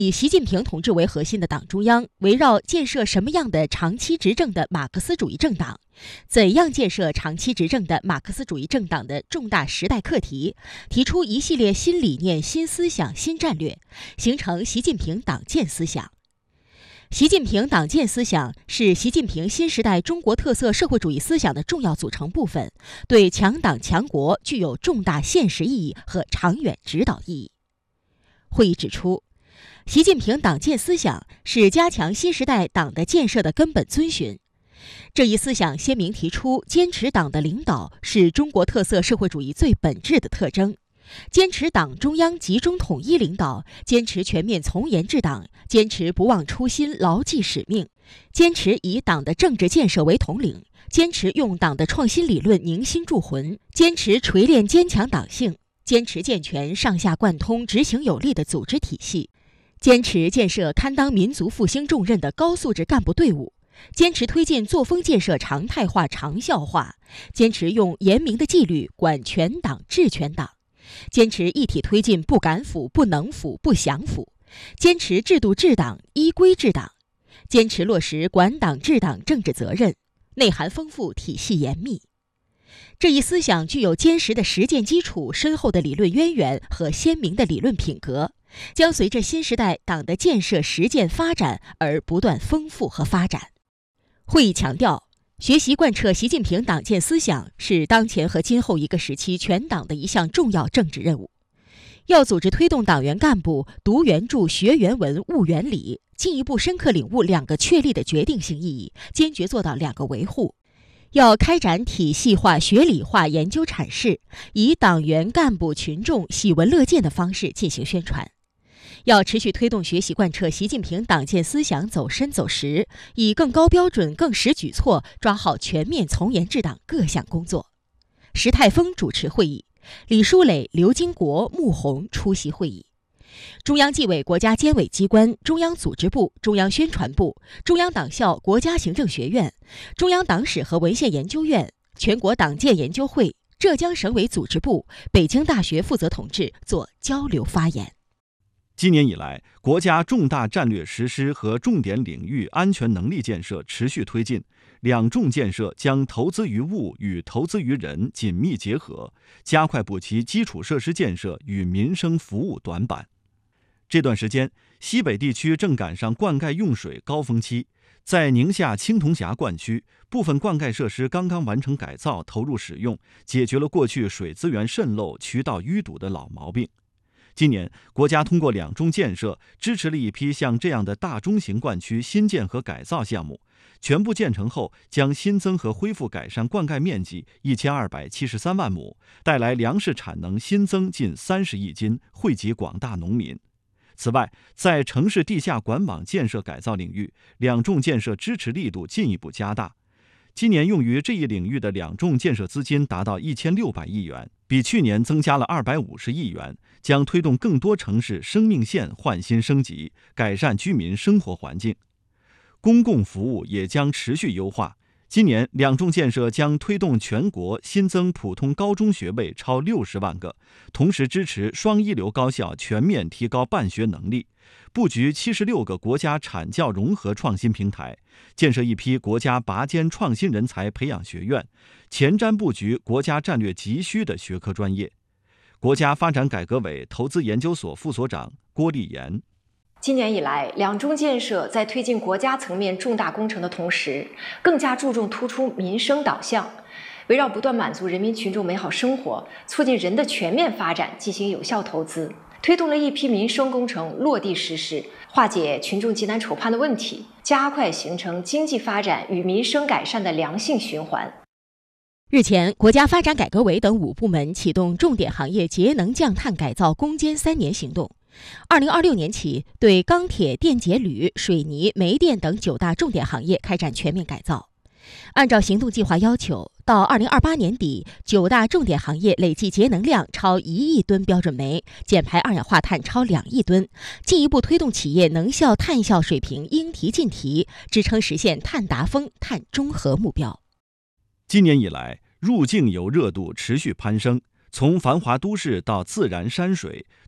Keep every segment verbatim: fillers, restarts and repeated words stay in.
以习近平同志为核心的党中央，围绕建设什么样的长期执政的马克思主义政党，怎样建设长期执政的马克思主义政党的重大时代课题，提出一系列新理念、新思想、新战略，形成习近平党建思想。习近平党建思想是习近平新时代中国特色社会主义思想的重要组成部分，对强党强国具有重大现实意义和长远指导意义。会议指出，习近平党建思想是加强新时代党的建设的根本遵循。这一思想鲜明提出，坚持党的领导是中国特色社会主义最本质的特征，坚持党中央集中统一领导，坚持全面从严治党，坚持不忘初心、牢记使命，坚持以党的政治建设为统领，坚持用党的创新理论凝心铸魂，坚持锤炼坚强党性，坚持健全上下贯通、执行有力的组织体系，坚持建设堪当民族复兴重任的高素质干部队伍，坚持推进作风建设常态化、长效化，坚持用严明的纪律管全党、治全党，坚持一体推进不敢腐、不能腐、不想腐，坚持制度治党、依规治党，坚持落实管党治党政治责任，内涵丰富、体系严密。这一思想具有坚实的实践基础、深厚的理论渊源和鲜明的理论品格，将随着新时代党的建设实践发展而不断丰富和发展。会议强调，学习贯彻习近平党建思想是当前和今后一个时期全党的一项重要政治任务。要组织推动党员干部读原著、学原文、悟原理，进一步深刻领悟两个确立的决定性意义，坚决做到两个维护。要开展体系化、学理化研究阐释，以党员干部群众喜闻乐见的方式进行宣传。要持续推动学习贯彻习近平党建思想走深走实，以更高标准、更实举措抓好全面从严治党各项工作。石泰峰主持会议，李书磊、刘金国、穆红出席会议。中央纪委国家监委机关、中央组织部、中央宣传部、中央党校国家行政学院、中央党史和文献研究院、全国党建研究会、浙江省委组织部、北京大学负责同志作交流发言。 今年以来，国家重大战略实施和重点领域安全能力建设持续推进，两重建设将投资于物与投资于人紧密结合，加快补齐基础设施建设与民生服务短板。这段时间，西北地区正赶上灌溉用水高峰期，在宁夏青铜峡灌区，部分灌溉设施刚刚完成改造投入使用，解决了过去水资源渗漏、渠道淤堵的老毛病。今年，国家通过两重建设，支持了一批像这样的大中型灌区新建和改造项目，全部建成后，将新增和恢复改善灌溉面积一千二百七十三万亩，带来粮食产能新增近三十亿斤，惠及广大农民。此外，在城市地下管网建设改造领域，两重建设支持力度进一步加大。今年用于这一领域的两重建设资金达到一千六百亿元，比去年增加了二百五十亿元，将推动更多城市生命线换新升级，改善居民生活环境。公共服务也将持续优化。今年两重建设将推动全国新增普通高中学位超六十万个，同时支持双一流高校全面提高办学能力，布局七十六个国家产教融合创新平台，建设一批国家拔尖创新人才培养学院，前瞻布局国家战略急需的学科专业。国家发展改革委投资研究所副所长郭丽妍。 今年以来，两重建设在推进国家层面重大工程的同时，更加注重突出民生导向，围绕不断满足人民群众美好生活、促进人的全面发展进行有效投资，推动了一批民生工程落地实施，化解群众急难愁盼的问题，加快形成经济发展与民生改善的良性循环。 日前，国家发展改革委等五部门启动重点行业节能降碳改造攻坚三年行动。二零二六年起，对钢铁、电解铝、水泥、煤电等九大重点行业开展全面改造。按照行动计划要求，到二零二八年底，九大重点行业累计节能量超一亿吨标准煤，减排二氧化碳超两亿吨，进一步推动企业能效、碳效水平应提尽提，支撑实现碳达峰、碳中和目标。 今年以来，入境游热度持续攀升。从繁华都市到自然山水，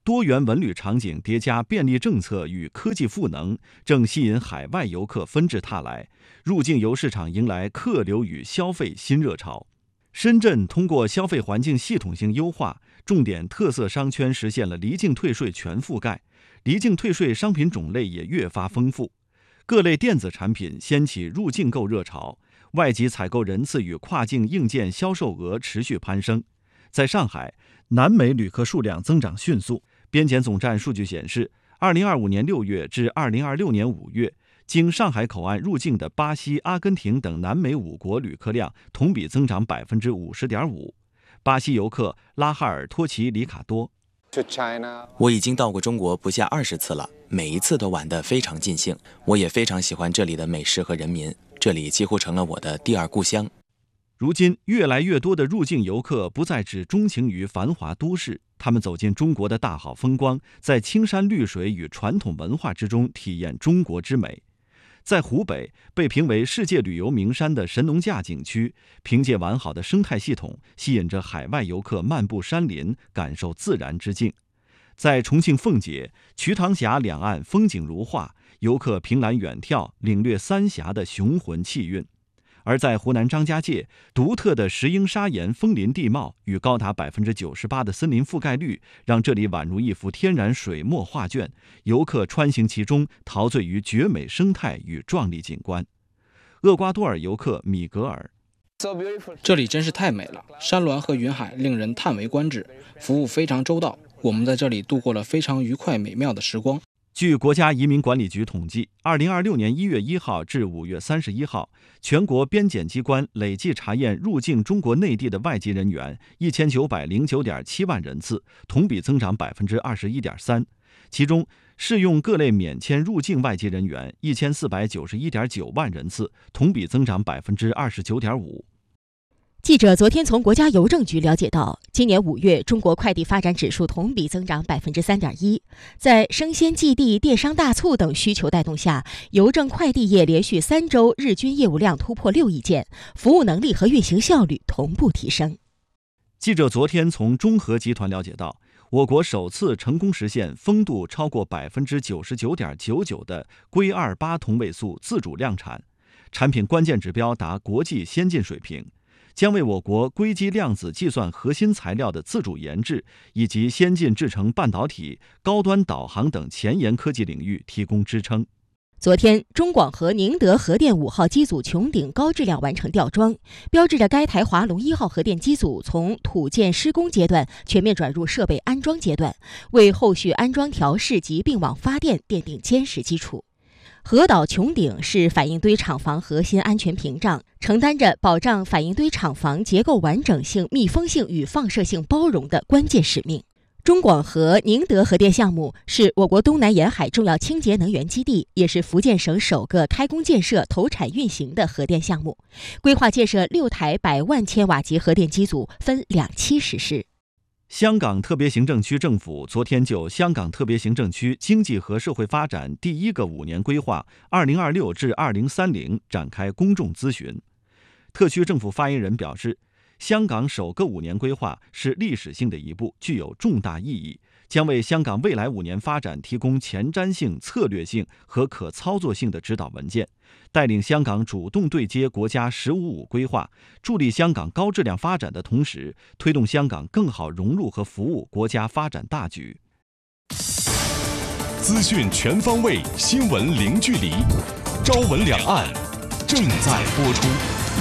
多元文旅场景叠加便利政策与科技赋能，正吸引海外游客纷至沓来，入境游市场迎来客流与消费新热潮。深圳通过消费环境系统性优化，重点特色商圈实现了离境退税全覆盖，离境退税商品种类也越发丰富，各类电子产品掀起入境购热潮，外籍采购人次与跨境硬件销售额持续攀升。在上海，南美旅客数量增长迅速。边检总站数据显示，二零二五年六月至二零二六年五月，经上海口岸入境的巴西、阿根廷等南美五国旅客量同比增长百分之五十点五。巴西游客拉哈尔托奇里卡多， 我已经到过中国不下二十次了，每一次都玩得非常尽兴。我也非常喜欢这里的美食和人民，这里几乎成了我的第二故乡。 如今，越来越多的入境游客不再只钟情于繁华都市，他们走进中国的大好风光，在青山绿水与传统文化之中体验中国之美。在湖北，被评为世界旅游名山的神农架景区，凭借完好的生态系统，吸引着海外游客漫步山林，感受自然之境。在重庆奉节，瞿塘峡两岸风景如画，游客凭栏远眺，领略三峡的雄浑气韵。而在湖南张家界，独特的石英砂岩枫林地貌与高达百分之九十八的森林覆盖率，让这里宛如一幅天然水墨画卷，游客穿行其中，陶醉于绝美生态与壮丽景观。厄瓜多尔游客米格尔， 这里真是太美了，山峦和云海令人叹为观止，服务非常周到，我们在这里度过了非常愉快美妙的时光。 据国家移民管理局统计，二零二六年一月一号至五月三十一号，全国边检机关累计查验入境中国内地的外籍人员一千九百零九点七万人次，同比增长百分之二十一点三。其中，适用各类免签入境外籍人员一千四百九十一点九万人次，同比增长百分之二十九点五。 记者昨天从国家邮政局了解到，今年五月中国快递发展指数同比增长百分之三点一。在生鲜寄递、电商大促等需求带动下，邮政快递业连续三周日均业务量突破六亿件，服务能力和运行效率同步提升。 记者昨天从中核集团了解到，我国首次成功实现风度超过百分之九十九点九九的硅二八同位素自主量产，产品关键指标达国际先进水平。将为我国硅基量子计算核心材料的自主研制以及先进制程半导体、高端导航等前沿科技领域提供支撑。 昨天，中广核宁德核电五号机组穹顶高质量完成吊装，标志着该台华龙一号核电机组从土建施工阶段全面转入设备安装阶段，为后续安装调试及并网发电奠定坚实基础。核岛穹顶是反应堆厂房核心安全屏障，承担着保障反应堆厂房结构完整性、密封性与放射性包容的关键使命。中广核宁德核电项目是我国东南沿海重要清洁能源基地，也是福建省首个开工建设、投产运行的核电项目。规划建设六台百万千瓦级核电机组，分两期实施。 香港特别行政区政府昨天就香港特别行政区经济和社会发展第一个五年规划二零二六至二零三零展开公众咨询。特区政府发言人表示，香港首个五年规划是历史性的一步，具有重大意义，将为香港未来五年发展提供前瞻性、策略性和可操作性的指导文件，带领香港主动对接国家“十五五”规划，助力香港高质量发展的同时，推动香港更好融入和服务国家发展大局。 资讯全方位，新闻零距离，朝闻两岸正在播出。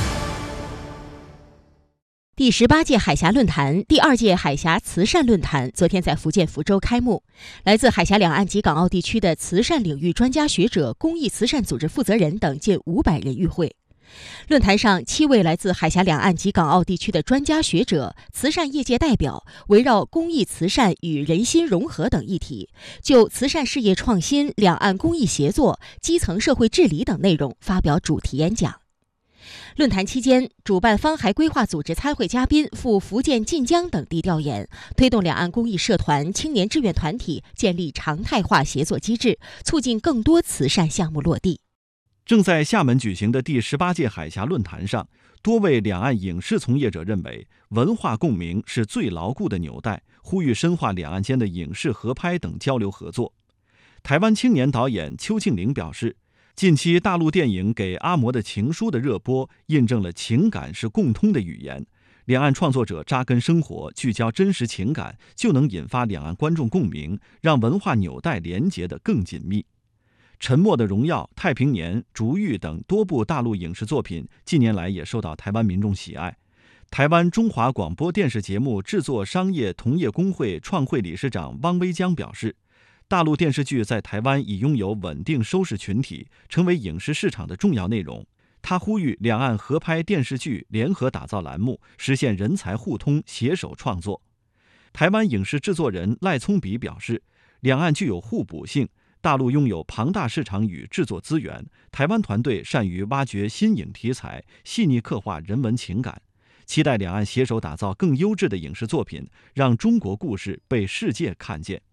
第十八届海峡论坛、第二届海峡慈善论坛昨天在福建福州开幕。来自海峡两岸及港澳地区的慈善领域专家学者、公益慈善组织负责人等近五百人与会。论坛上，七位来自海峡两岸及港澳地区的专家学者、慈善业界代表，围绕公益慈善与人心融合等议题，就慈善事业创新、两岸公益协作、基层社会治理等内容发表主题演讲。论坛期间，主办方还规划组织参会嘉宾赴福建晋江等地调研，推动两岸公益社团、青年志愿团体建立常态化协作机制，促进更多慈善项目落地。 正在厦门举行的第十八届海峡论坛上，多位两岸影视从业者认为，文化共鸣是最牢固的纽带， 呼吁深化两岸间的影视合拍等交流合作。台湾青年导演邱庆龄表示，近期大陆电影《给阿嬷的情书》的热播，印证了情感是共通的语言。两岸创作者扎根生活，聚焦真实情感，就能引发两岸观众共鸣，让文化纽带连结得更紧密。《沉默的荣耀》《太平年》《逐玉》等多部大陆影视作品近年来也受到台湾民众喜爱。台湾中华广播电视节目制作商业同业工会创会理事长汪威江表示，大陆电视剧在台湾已拥有稳定收视群体，成为影视市场的重要内容。他呼吁两岸合拍电视剧，联合打造栏目，实现人才互通，携手创作。台湾影视制作人赖聪比表示，两岸具有互补性，大陆拥有庞大市场与制作资源，台湾团队善于挖掘新颖题材，细腻刻画人文情感。期待两岸携手打造更优质的影视作品，让中国故事被世界看见。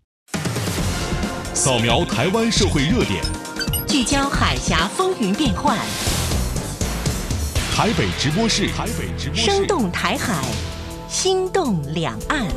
扫描台湾社会热点， 聚焦海峡风云变幻。 台北直播室，台北直播室， 生动台海，心动两岸。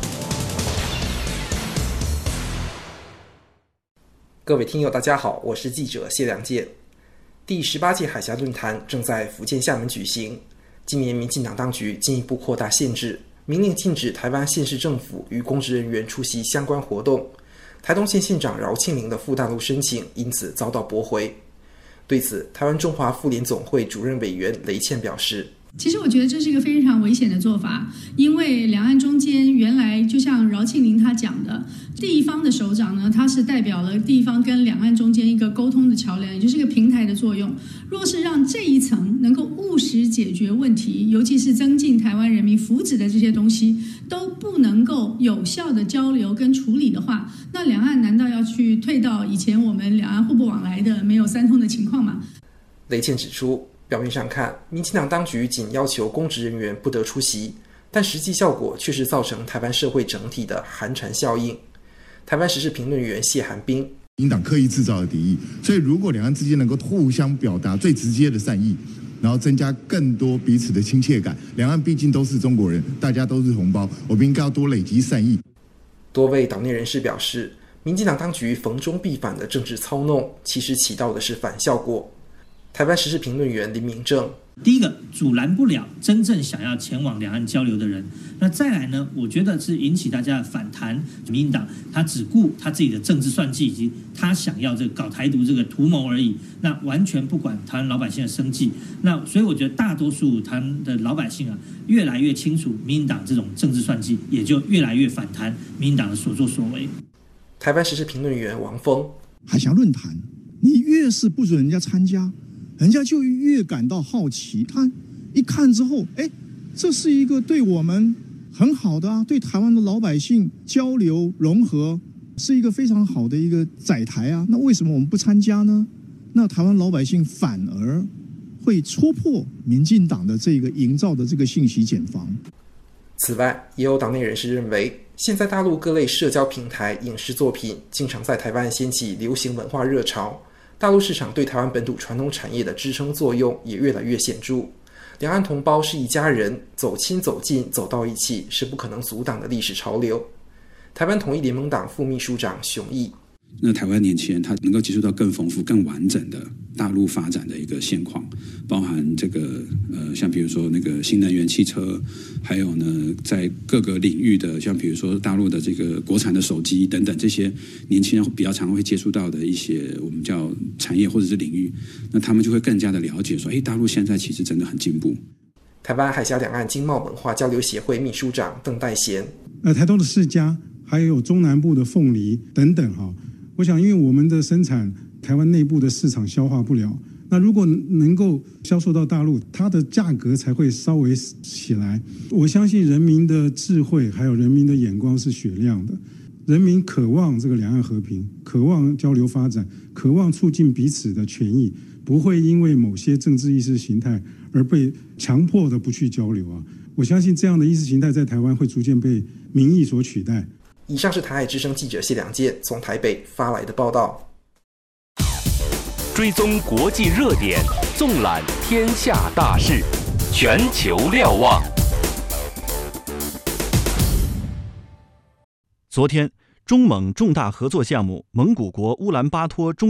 各位听友，大家好，我是记者谢良健。第十八届海峡论坛正在福建厦门举行。今年民进党当局进一步扩大限制，明令禁止台湾县市政府与公职人员出席相关活动。台东县县长饶庆龄的赴大陆申请因此遭到驳回。对此，台湾中华妇联总会主任委员雷倩表示， 其实我觉得这是一个非常危险的做法，因为两岸中间原来就像饶庆龄他讲的，地方的首长呢，他是代表了地方跟两岸中间一个沟通的桥梁，也就是一个平台的作用。若是让这一层能够务实解决问题，尤其是增进台湾人民福祉的这些东西都不能够有效的交流跟处理的话，那两岸难道要去退到以前我们两岸互不往来的没有三通的情况吗？ 雷倩指出，表面上看，民进党当局仅要求公职人员不得出席，但实际效果却是造成台湾社会整体的寒蝉效应。台湾时事评论员谢寒冰， 民进党刻意制造的敌意，所以如果两岸之间能够互相表达最直接的善意，然后增加更多彼此的亲切感，两岸毕竟都是中国人，大家都是同胞，我们应该要多累积善意。 多位党内人士表示，民进党当局逢中必反的政治操弄，其实起到的是反效果。台湾时事评论员林明正， 第一个阻拦不了真正想要前往两岸交流的人，那再来呢，我觉得是引起大家的反弹。民进党他只顾他自己的政治算计，以及他想要这个搞台独这个图谋而已，那完全不管台湾老百姓的生计。那所以我觉得大多数台湾的老百姓啊，越来越清楚民进党这种政治算计，也就越来越反弹民进党的所作所为。 台湾时事评论员王峰， 海峡论坛，你越是不准人家参加，人家就越感到好奇，他一看之后，哎，这是一个对我们很好的啊，对台湾的老百姓交流融合，是一个非常好的一个载台啊。那为什么我们不参加呢？那台湾老百姓反而会戳破民进党的这个营造的这个信息茧房。 此外，也有党内人士认为，现在大陆各类社交平台影视作品经常在台湾掀起流行文化热潮，大陆市场对台湾本土传统产业的支撑作用也越来越显著。两岸同胞是一家人，走亲走近走到一起是不可能阻挡的历史潮流。台湾统一联盟党副秘书长熊毅， 那台湾年轻人他能够接触到更丰富更完整的大陆发展的一个现况，包含这个呃，像比如说那个新能源汽车，还有呢在各个领域的，像比如说大陆的这个国产的手机等等，这些年轻人比较常会接触到的一些我们叫产业或者是领域，那他们就会更加的了解说，哎，大陆现在其实真的很进步。 台湾海峡两岸经贸文化交流协会秘书长邓代贤， 呃，台东的世家，还有中南部的凤梨等等哈，我想因为我们的生产台湾内部的市场消化不了，那如果能够销售到大陆，它的价格才会稍微起来。我相信人民的智慧还有人民的眼光是雪亮的，人民渴望这个两岸和平，渴望交流发展，渴望促进彼此的权益，不会因为某些政治意识形态而被强迫的不去交流啊！我相信这样的意识形态在台湾会逐渐被民意所取代。 以上是台海之声记者谢良健从台北发来的报道。 追踪国际热点，纵览天下大事，全球瞭望。 昨天，中蒙重大合作项目蒙古国乌兰巴托中